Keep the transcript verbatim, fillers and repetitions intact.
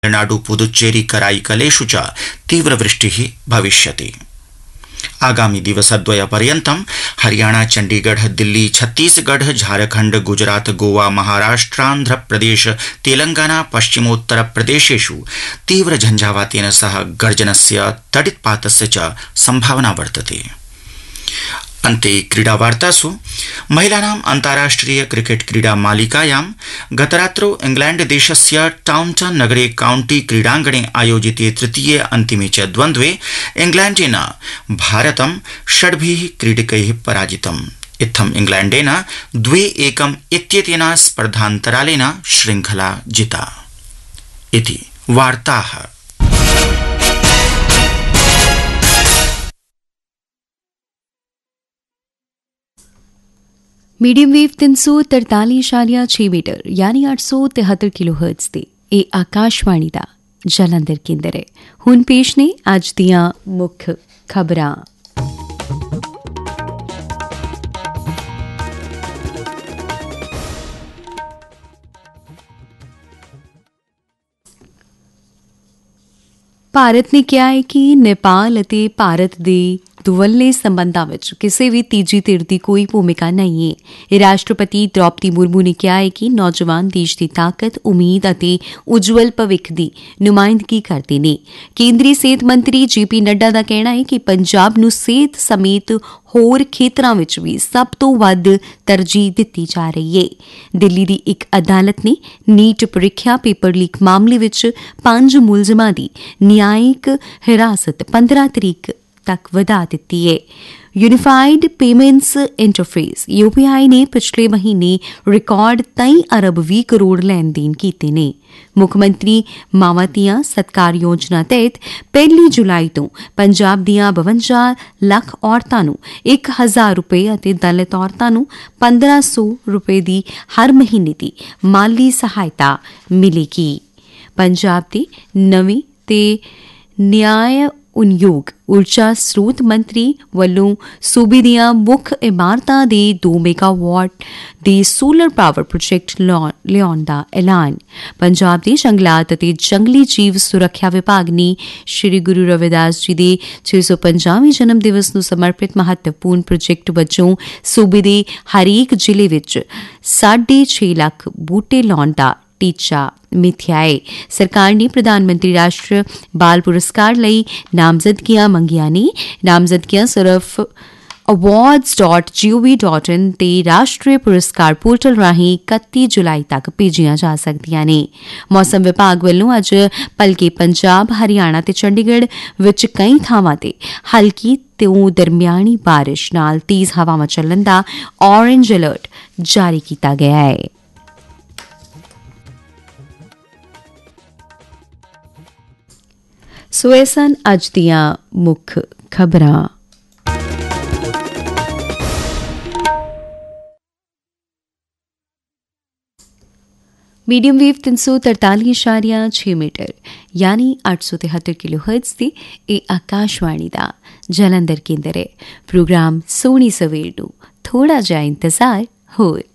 तमिलनाडु पुदुच्चेरी कराईकलेषु च तीव्रवृष्टिः भविष्यति। आगामि दिवसद्वयपर्यन्तं हरियाणा चण्डीगढ़ दिल्ली छत्तीसगढ़ झारखण्ड गुजरात गोवा महाराष्ट्रान्ध्रप्रदेश तेलंगाना पश्चिमोत्तरप्रदेशेषु तीव्र झञ्झावातेन सह गर्जनस्य तडित्पातस्य च सम्भावना वर्तते। अन्ते क्रीडावार्तासु महिलानाम् अन्ताराष्ट्रिय क्रिकेट क्रीडा मालिकायां गतरात्रौ इंग्लैंड देशस्य टाउनटन नगरे काउंटी क्रीडाङ्गणे आयोजिते तृतीये अन्तिमे च द्वन्द्वे इंग्लैंडेन भारतं षड्भिः क्रीडकैः पराजितम्। इत्थम् इंग्लैंडेन द्वे एकम् इत्येतेन स्पर्धान्तरालेन श्रृंखला जिता। इति वार्ताः। मीडियम वेव तीन सौ तरतालीस आलिया छह मीटर यानी आठ सौ तिहत्तर किलो हर्ट्ज ते ए आकाशवाणी दा जलंधर केंद्र है। हुण पेश ने अज दियां मुख्य खबरां। ਭਾਰਤ ਨੇ ਕਿਹਾ ਹੈ ਕਿ ਨੇਪਾਲ ਅਤੇ ਭਾਰਤ ਦੇ ਦੁਵੱਲੇ ਸੰਬੰਧਾਂ ਵਿੱਚ ਕਿਸੇ ਵੀ ਤੀਜੀ ਧਿਰ ਦੀ ਕੋਈ ਭੂਮਿਕਾ ਨਹੀਂ ਹੈ। ਰਾਸ਼ਟਰਪਤੀ ਦ੍ਰੌਪਦੀ ਮੁਰਮੂ ਨੇ ਕਿਹਾ ਹੈ ਕਿ ਨੌਜਵਾਨ ਦੇਸ਼ ਦੀ ਤਾਕਤ, ਉਮੀਦ ਅਤੇ ਉਜਵਲ ਭਵਿੱਖ ਦੀ ਨੁਮਾਇੰਦਗੀ ਕਰਦੇ ਨੇ। ਕੇਂਦਰੀ ਸਿਹਤ ਮੰਤਰੀ ਜੇ ਪੀ ਨੱਡਾ ਦਾ ਕਹਿਣਾ ਹੈ ਕਿ ਪੰਜਾਬ ਨੂੰ ਸਿਹਤ ਸਮੇਤ ਹੋਰ ਖੇਤਰਾਂ ਵਿੱਚ ਵੀ ਸਭ ਤੋਂ ਵੱਧ ਤਰਜੀਹ ਦਿੱਤੀ ਜਾ ਰਹੀ ਹੈ। ਦਿੱਲੀ ਦੀ ਇੱਕ ਅਦਾਲਤ ਨੇ ਨੀਟ ਪ੍ਰੀਖਿਆ ਪੇਪਰ ਲੀਕ ਮਾਮਲੇ ਵਿੱਚ ਪੰਜ ਮੁਲਜ਼ਮਾਂ ਦੀ ਨਿਆਇਕ ਹਿਰਾਸਤ ਪੰਦਰਾਂ ਤਰੀਕ तक वधा दी है। Unified payments interface U P I ने पिछले महीने रिकॉर्ड तेई अरब भी करोड़ लेन देन किए ने। मुख्यमंत्री मावां धियां सत्कार योजना तहत पहली जुलाई तो पंजाब दियां बवंजा लख औरतां नूं एक हजार रुपए अते दलित औरतां नूं पंद्रह सौ रुपए की हर महीने की माली सहायता मिलेगी। पंजाब के नवीं ते न्याय उनयोग ऊर्जा स्रोत मंत्री ਵੱਲੋਂ सूबे ਦੀਆਂ ਮੁੱਖ ਇਮਾਰਤਾਂ ਦੇ दो ਮੈਗਾਵਾਟ ਦੇ ਸੋਲਰ ਪਾਵਰ ਪ੍ਰੋਜੈਕਟ ਲਿਆਉਣ ਦਾ ਐਲਾਨ। ਪੰਜਾਬ ਦੇ ਜੰਗਲਾਤ ਅਤੇ ਜੰਗਲੀ ਜੀਵ ਸੁਰੱਖਿਆ ਵਿਭਾਗ ਨੇ ਸ਼੍ਰੀ ਗੁਰੂ ਰਵਿਦਾਸ ਜੀ ਦੇ ਛੇ ਸੌ ਪੰਜਾਹਵੇਂ ਜਨਮ ਦਿਵਸ ਨੂੰ ਸਮਰਪਿਤ ਮਹੱਤਵਪੂਰਨ ਪ੍ਰੋਜੈਕਟ ਵਜੋਂ ਸੂਬੇ ਦੇ ਹਰੇਕ ਜ਼ਿਲ੍ਹੇ ਵਿੱਚ ਸਾਢੇ ਛੇ ਲੱਖ ਬੂਟੇ ਲਾਉਣ ਦਾ ਟੀਚਾ ਮਿਥਿਆ ਹੈ। ਸਰਕਾਰ ਨੇ ਪ੍ਰਧਾਨ ਮੰਤਰੀ ਰਾਸ਼ਟਰ ਬਾਲ ਪੁਰਸਕਾਰ ਲਈ ਨਾਮਜ਼ਦਗੀਆਂ ਮੰਗੀਆਂ ਨੇ। ਨਾਮਜ਼ਦਗੀਆਂ ਸਿਰਫ ਅਵਾਰਡਸ ਡਾਟ ਜੀ ਓ ਵੀ ਡਾਟ ਇਨ ਤੇ ਰਾਸ਼ਟਰੀ ਪੁਰਸਕਾਰ ਪੋਰਟਲ ਰਾਹੀਂ ਇਕੱਤੀ ਜੁਲਾਈ ਤੱਕ ਭੇਜੀਆਂ ਜਾ ਸਕਦੀਆਂ ਨੇ। ਮੌਸਮ ਵਿਭਾਗ ਵੱਲੋਂ ਅੱਜ ਭਲਕੇ ਪੰਜਾਬ, ਹਰਿਆਣਾ ਤੇ ਚੰਡੀਗੜ੍ਹ ਵਿੱਚ ਕਈ ਥਾਵਾਂ ਤੇ ਹਲਕੀ ਤੋਂ ਦਰਮਿਆਨੀ ਬਾਰਿਸ਼ ਨਾਲ ਤੇਜ਼ ਹਵਾਵਾਂ ਚੱਲਣ ਦਾ ਔਰੇਂਜ ਅਲਰਟ ਜਾਰੀ ਕੀਤਾ ਗਿਆ ਹੈ। ਸੋ ਇਹ ਸਨ ਅੱਜ ਦੀਆਂ ਮੁੱਖ ਖਬਰਾਂ। मीडियम वेव तीन सौ तरतालीस इशारिया छह मीटर यानी आठ सौ तिहत्तर किलो हर्ट्ज से ए आकाशवाणी दा जलंधर केंद्र है। प्रोग्राम सोनी सवेर नूं थोड़ा जा इंतजार होर।